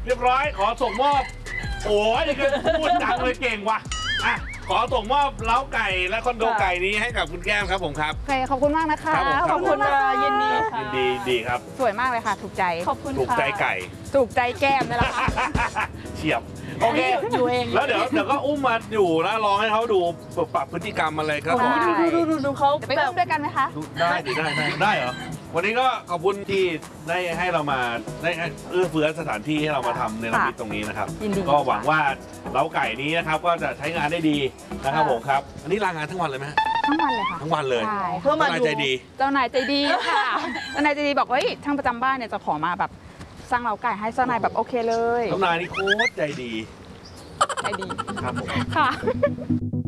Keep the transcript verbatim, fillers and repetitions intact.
รียบร้อยขอส่งมอบโอ้ยนี่ก็พูดดังเลยเก่งว่ะอ่ะขอส่งมอบเล้าไก่และคอนโดไก่นี้ให้กับคุณแก้มครับผมครับโอเคขอบคุณมากนะคะขอบคุณค่ะยินดียินดีดีครับสวยมากเลยค่ะถูกใจขอบคุณถูกใจไก่ถูกใจแก้มนี่แหละค่ะเฉียบโอเคอยู่เองแล้วเดี๋ยวเดี๋ยวก็อุ้มมาอยู่แล้วลองให้เขาดูปรับพฤติกรรมอะไรก็ขอได้ดูดูดูดูเขาจะไปแบอุ้บมด้วยกันไหมคะได้ดิได้ได้ได้เหรอวันนี้ก็ขอบคุณที่ได้ให้เรามาได้เอื้อเฟื้อสถานที่ให้เรามาทำในระมิดตรงนี้นะครับยินดีก็หวังว่าเล้าไก่นี้นะครับก็จะใช้งานได้ดีนะครับผมครับ อันนี้ลางานทั้งวันเลยไหมฮะทั้งวันเลยค่ะทั้งวันเลยใช่เพื่อมาทนายดูใจดีเจ้านายใจดีค่ะ เจ้านายใจดีบอกว่าเฮ้ยช่างประจำบ้านเนี่ยจะขอมาแบบสร้างเล้าไก่ให้เจ้านายแบบโอเคเลยทนายนี่โคตรใจดีใจดีครับผมค่ะ